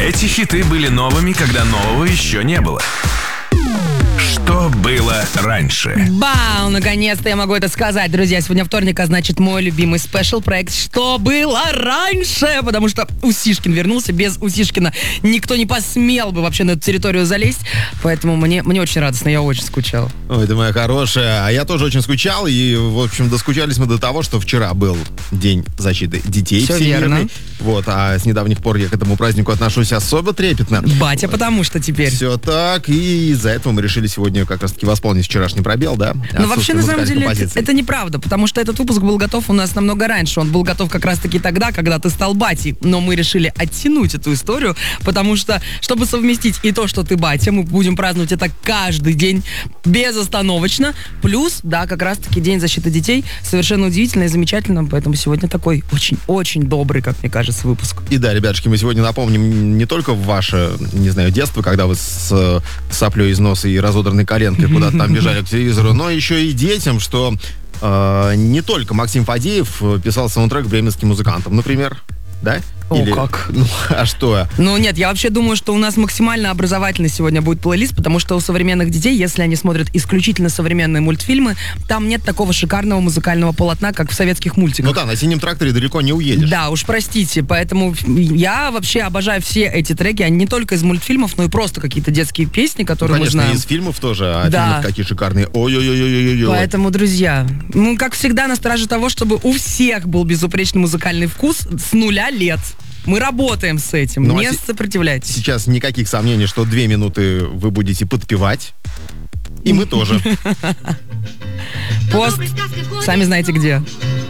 Эти хиты были новыми, когда нового еще не было. Что было раньше? Бау! Наконец-то я могу это сказать, друзья. Сегодня вторник, а значит, мой любимый спешл-проект «Что было раньше?» Потому что Усишкин вернулся. Без Усишкина никто не посмел бы вообще на эту территорию залезть. Поэтому мне очень радостно, я очень скучал. Ой, ты моя хорошая. А я тоже очень скучал. И, в общем, доскучались мы до того, что вчера был День защиты детей Все всемирный. верно. Вот, а с недавних пор я к этому празднику отношусь особо трепетно. Батя, потому что теперь. Все так, и из-за этого мы решили сегодня как раз-таки восполнить вчерашний пробел, да? Но вообще, на самом деле, композиции. это неправда, потому что этот выпуск был готов у нас намного раньше. Он был готов как раз-таки тогда, когда ты стал батей. Но мы решили оттянуть эту историю, потому что, чтобы совместить и то, что ты батя, мы будем праздновать это каждый день безостановочно. Плюс, да, как раз-таки День защиты детей. Совершенно удивительно и замечательно. Поэтому сегодня такой очень-очень добрый, как мне кажется, выпуск. И да, ребятушки, мы сегодня напомним не только ваше, не знаю, детство, когда вы с соплей из носа и разодранной коленкой куда-то там бежали к телевизору, но еще и детям, что не только Максим Фадеев писал саундтрек бременским музыкантам, например, да? Как? Ну, а что? Ну, нет, я вообще думаю, что у нас максимально образовательный сегодня будет плейлист, потому что у современных детей, если они смотрят исключительно современные мультфильмы, там нет такого шикарного музыкального полотна, как в советских мультиках. Ну да, на синем тракторе далеко не уедешь. Да, уж простите, поэтому я вообще обожаю все эти треки, они не только из мультфильмов, но и просто какие-то детские песни, которые конечно, мы знаем. и из фильмов тоже, а Да. фильмы какие шикарные. Ой-ой-ой-ой-ой-ой. Поэтому, друзья, как всегда, на страже того, чтобы у всех был безупречный музыкальный вкус с 0 лет. Мы работаем с этим, Ну, не сопротивляйтесь. Сейчас никаких сомнений, что 2 минуты вы будете подпевать. И мы тоже. Пост, сами знаете где.